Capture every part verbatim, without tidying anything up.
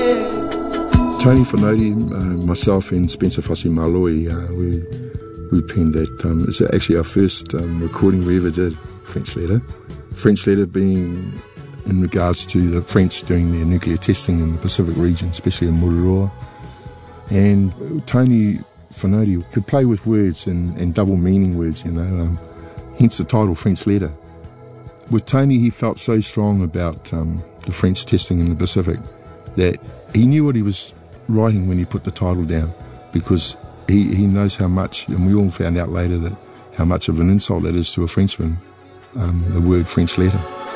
Tony Whanoti, uh, myself and Spencer Fossey Malloy, uh, we, we penned that. Um, it's actually our first um, recording we ever did, French Letter. French Letter being in regards to the French doing their nuclear testing in the Pacific region, especially in Mururoa. And Tony Whanoti could play with words and, and double meaning words, you know, um, hence the title French Letter. With Tony, he felt so strong about um, the French testing in the Pacific that he knew what he was writing when he put the title down, because he, he knows how much, and we all found out later that how much of an insult it is to a Frenchman, um, the word French Letter.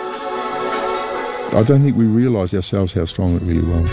I don't think we realised ourselves how strong it really was.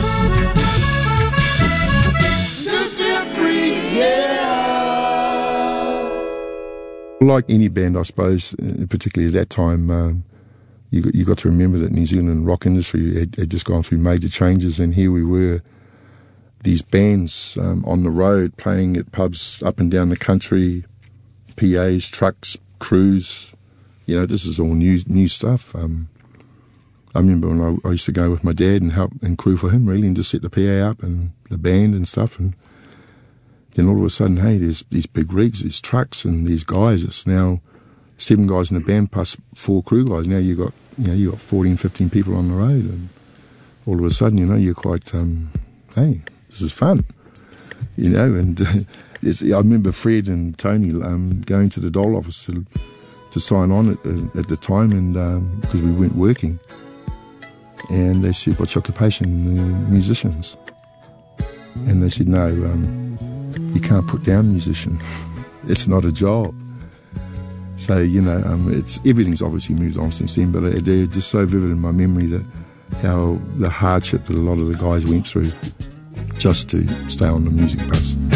Like any band, I suppose, particularly at that time, um, you, got, you got to remember that New Zealand rock industry had, had just gone through major changes, and here we were, these bands um, on the road playing at pubs up and down the country, P As, trucks, crews. You know, this is all new new stuff. Um, I remember when I, I used to go with my dad and help and crew for him, really, and just set the P A up and the band and stuff. And then all of a sudden, hey, there's these big rigs, these trucks, and these guys. It's now seven guys in the band plus four crew guys. Now you got you know you got fourteen, fifteen people on the road, and all of a sudden, you know, you're quite um, hey. This is fun, you know, and uh, I remember Fred and Tony um, going to the Dole office to, to sign on at, uh, at the time, and because um, we weren't working, and they said, "What's your occupation?" Uh, musicians. And they said, "No, um, you can't put down musician. It's not a job." So you know, um, it's everything's obviously moved on since then, but they're just so vivid in my memory that how the hardship that a lot of the guys went through just to stay on the music bus.